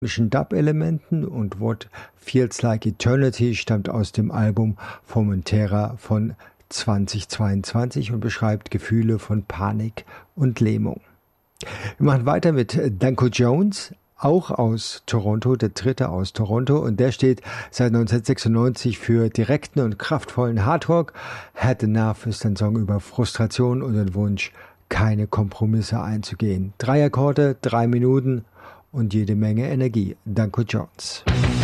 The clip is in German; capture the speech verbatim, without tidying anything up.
Dub-Elementen und What Feels Like Eternity stammt aus dem Album Formentera von zweitausendzweiundzwanzig und beschreibt Gefühle von Panik und Lähmung. Wir machen weiter mit Danko Jones, auch aus Toronto, der dritte aus Toronto, und der steht seit neunzehnhundertsechsundneunzig für direkten und kraftvollen Hardrock. Had Enough ist ein Song über Frustration und den Wunsch, keine Kompromisse einzugehen. Drei Akkorde, drei Minuten und jede Menge Energie. Danko Jones.